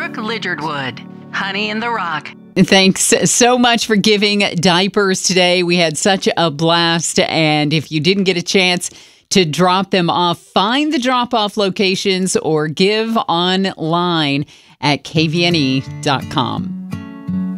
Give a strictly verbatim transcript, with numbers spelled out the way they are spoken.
Brooke Lidgerwood, Honey in the Rock. Thanks so much for giving diapers today. We had such a blast. And if you didn't get a chance to drop them off, find the drop-off locations or give online at k v n e dot com.